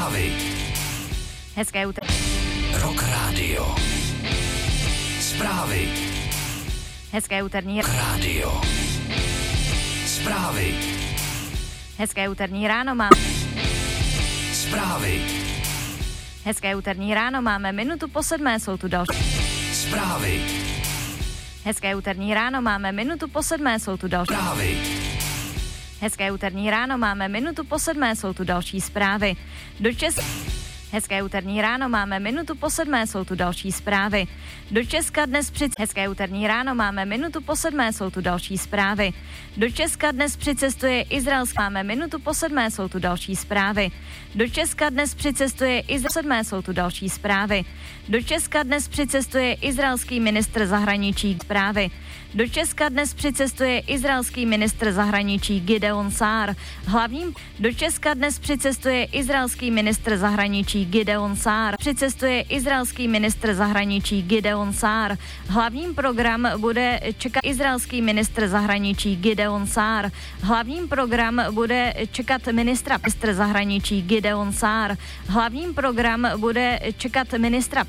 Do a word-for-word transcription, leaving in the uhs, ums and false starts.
Zprávy. Hezké úterý. Rock Radio. Zprávy. Hezké úterní Radio. Zprávy. Hezké úterní ráno mám. Zprávy. Hezké úterní ráno máme minutu po sedmé, jsou tu další. Zprávy. Hezké úterní ráno máme minutu po sedmé, jsou tu další. Zprávy. Hezké úterní ráno máme minutu po sedmé, jsou tu další zprávy. Do Česka. Hezké úterní ráno máme minutu po sedmé, jsou tu další zprávy. Do Česka dnes při... Hezké úterní ráno máme minutu po sedmé, jsou tu další zprávy. Do Česka dnes přicestuje izraelský... Máme minutu po sedmé, jsou tu další zprávy. Do Česka dnes přicestuje izraelský... sedmé, jsou tu další zprávy. Do Česka dnes přicestuje izraelský ministr zahraničí zprávy. Do Česka dnes přicestuje izraelský ministr zahraničí Gideon Sár. Hlavním do Česka dnes přicestuje izraelský ministr zahraničí Gideon Sár. Přicestuje izraelský ministr zahraničí Gideon Sár. Hlavním program bude čekat izraelský ministr zahraničí Gideon Sár. Hlavním program bude čekat ministra ministr zahraničí Gideon Sár. Hlavním program bude čekat ministra